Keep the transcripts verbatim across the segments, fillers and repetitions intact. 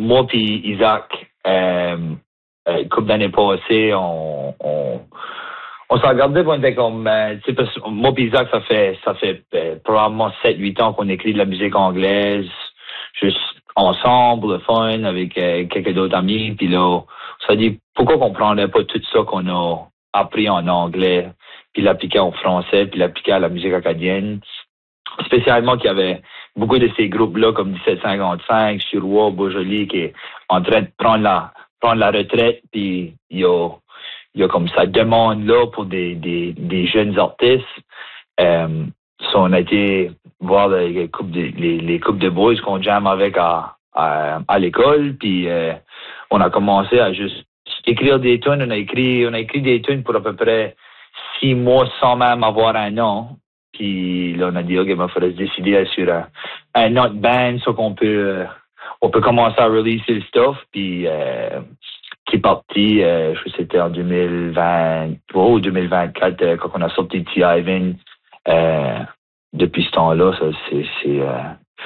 moi puis Isaac, euh, euh, couple d'années passées, on, on, on s'en regardait, on était comme, euh, tu sais, parce que moi puis Isaac, ça fait, ça fait euh, probablement sept huit ans qu'on écrit de la musique anglaise, juste ensemble, le fun, avec euh, quelques d'autres amis, puis là, on s'est dit, pourquoi qu'on prendrait pas tout ça qu'on a appris en anglais, puis l'appliquer en français, puis l'appliquer à la musique acadienne. Spécialement qu'il y avait beaucoup de ces groupes-là, comme dix-sept cinquante-cinq, Suroît, Beaujolais, qui est en train de prendre la prendre la retraite, puis il y a, il y a comme sa demande-là pour des, des, des jeunes artistes. Euh, so on a été voir les, les couples de, les, les couples de boys qu'on jamme avec à, à, à l'école, puis euh, on a commencé à juste écrire des tunes. On a écrit, on a écrit des tunes pour à peu près six mois sans même avoir un nom. Puis là, on a dit, OK, il va falloir se décider sur un, un autre band, ça qu'on peut, euh, on peut commencer à releaser le stuff. Puis, euh, qui est parti, euh, je sais que c'était en deux mille vingt-trois ou deux mille vingt-quatre, euh, quand on a sorti T. Ivan. Euh, depuis ce temps-là, ça, c'est, c'est euh,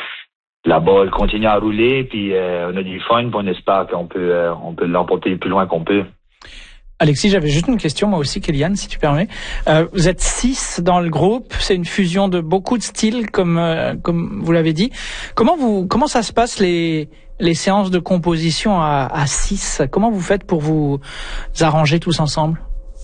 la balle continue à rouler. Puis, euh, on a du fun, puis on espère qu'on peut, euh, on peut l'emporter le plus loin qu'on peut. Alexis, j'avais juste une question, moi aussi, Kéliane, si tu permets. Euh, vous êtes six dans le groupe, c'est une fusion de beaucoup de styles, comme euh, comme vous l'avez dit. Comment vous comment ça se passe les les séances de composition à, à six? Comment vous faites pour vous arranger tous ensemble?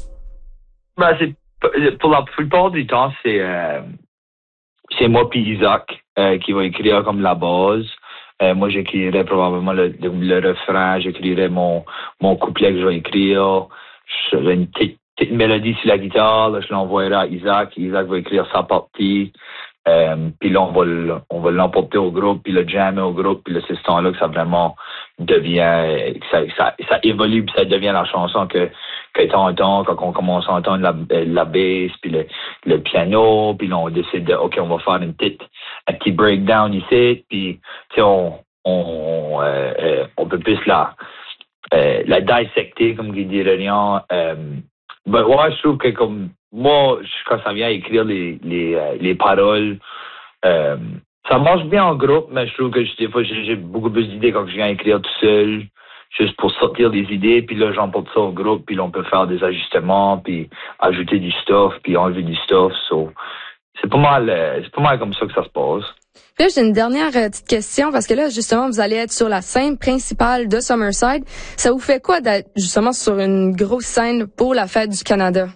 Ben, c'est pour la plupart du temps, c'est euh, c'est moi puis Isaac euh, qui va écrire comme la base. Euh, moi, j'écrirais probablement le, le, le refrain, j'écrirais mon mon couplet que je vais écrire. J'ai une petite, petite mélodie sur la guitare, là, je l'envoierai à Isaac. Isaac va écrire sa partie. Euh, puis là, on va, le, on va l'emporter au groupe, puis le jammer au groupe, puis là, c'est ce temps-là que ça vraiment devient, que ça, ça, ça évolue, puis ça devient la chanson que, que t'entends quand on commence à entendre la, la bass, puis le, le piano, puis là, on décide de, OK, on va faire une petite, un petit breakdown ici, puis, tu sais, on, on, euh, euh, on peut plus la, euh, la dissecter, comme il dit Lorient. Euh, ben, ouais, je trouve que comme, moi, quand ça vient à écrire les, les, euh, les paroles, euh, ça marche bien en groupe, mais je trouve que des fois, j'ai, j'ai beaucoup plus d'idées quand je viens à écrire tout seul, juste pour sortir des idées, puis là, j'emporte ça au groupe, puis là, on peut faire des ajustements, puis ajouter du stuff, puis enlever du stuff. So, c'est pas mal, euh, c'est pas mal comme ça que ça se passe. Là, j'ai une dernière euh, petite question, parce que là, justement, vous allez être sur la scène principale de Summerside. Ça vous fait quoi d'être, justement, sur une grosse scène pour la fête du Canada?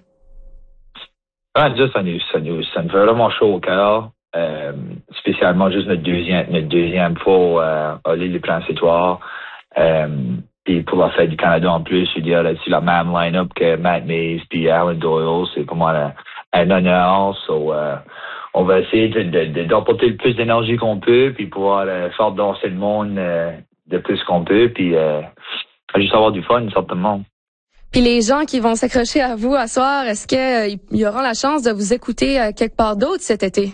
Ah, déjà, ça nous, ça nous, ça nous fait vraiment chaud au cœur. Euh, spécialement juste notre deuxième, notre deuxième fois euh, à l'île des Princes-Étoires. Euh, puis pour la fête du Canada en plus, je veux dire, c'est la même line-up que Matt Mays puis Alan Doyle. C'est pour moi un, un honneur. So, euh, on va essayer de, de, de, d'emporter le plus d'énergie qu'on peut, puis pouvoir euh, faire danser le monde euh, de plus qu'on peut, puis euh, juste avoir du fun, certainement. Puis les gens qui vont s'accrocher à vous à soir, est-ce qu'ils euh, y auront la chance de vous écouter euh, quelque part d'autre cet été?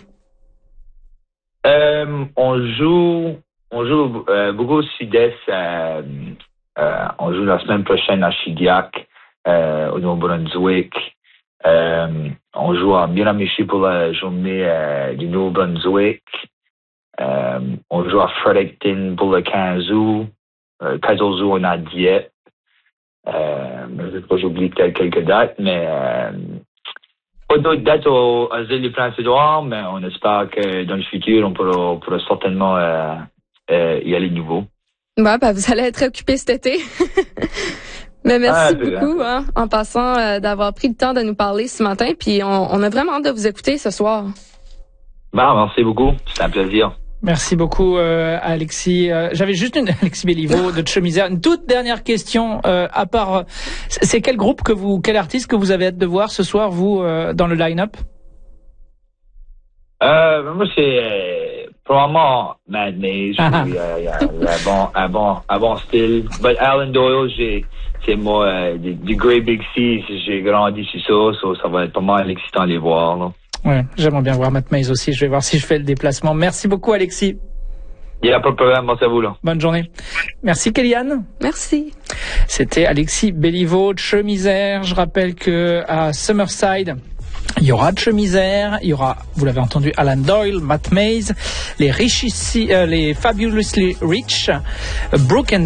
Euh, on joue, on joue euh, beaucoup au sud-est. Euh, euh, on joue la semaine prochaine à Chidiac, euh, au Nouveau-Brunswick. Euh, on joue à Miramichi pour la journée euh, du Nouveau-Brunswick. Euh, on joue à Fredericton pour le quinze août. Euh, quinze août, on a Dieppe. Euh, je sais pas, j'oublie peut-être quelques dates, mais euh, pas d'autres dates aux, aux îles des Princes-Édouards, mais on espère que dans le futur, on pourra, on pourra certainement euh, euh, y aller de nouveau. Ouais, ben, vous allez être occupé cet été. Mais merci ah, beaucoup, hein, en passant, euh, d'avoir pris le temps de nous parler ce matin, puis on, on a vraiment hâte de vous écouter ce soir. Bon, merci beaucoup, c'est un plaisir. Merci beaucoup, euh, Alexis. Euh, j'avais juste une Alexis Béliveau de Chemisère. Une toute dernière question. Euh, à part, c'est quel groupe que vous, quel artiste que vous avez hâte de voir ce soir, vous, euh, dans le line-up? Euh, moi, c'est euh, probablement Mad Maze. Ah. Il y a, il y a, il y a un bon, un bon, un bon style. But Alan Doyle, j'ai, c'est moi, euh, du, du Great Big Sea. J'ai grandi sur ça, so ça va être pas mal excitant de les voir, là. Ouais, j'aimerais bien voir Matt Mays aussi. Je vais voir si je fais le déplacement. Merci beaucoup, Alexis. Il n'y a pas de problème. Merci à vous, là. Bonne journée. Merci, Kéliane. Merci. C'était Alexis Béliveau de Chemisère. Je rappelle que à Summerside, il y aura de Chemisère, il y aura, vous l'avez entendu, Alan Doyle, Matt Mays, les Rich ici, euh, les Fabulously Rich, Brooke and